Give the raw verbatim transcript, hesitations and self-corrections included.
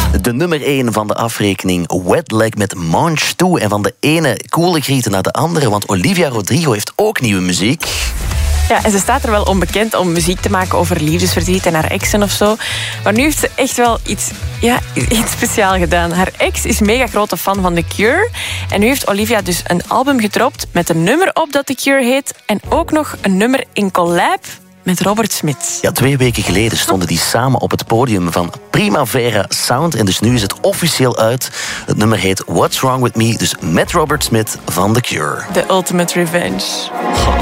De nummer één van de afrekening, Wet Leg met Mange toe. En van de ene coole grieten naar de andere, want Olivia Rodrigo heeft ook nieuwe muziek. Ja, en ze staat er wel onbekend om muziek te maken over liefdesverdriet en haar exen of zo. Maar nu heeft ze echt wel iets, ja, iets speciaals gedaan. Haar ex is mega grote fan van The Cure. En nu heeft Olivia dus een album gedropt met een nummer op dat The Cure heet. En ook nog een nummer in collab met Robert Smith. Ja, twee weken geleden stonden die samen op het podium van Primavera Sound. En dus nu is het officieel uit. Het nummer heet What's Wrong With Me, dus met Robert Smith van The Cure. The Ultimate Revenge.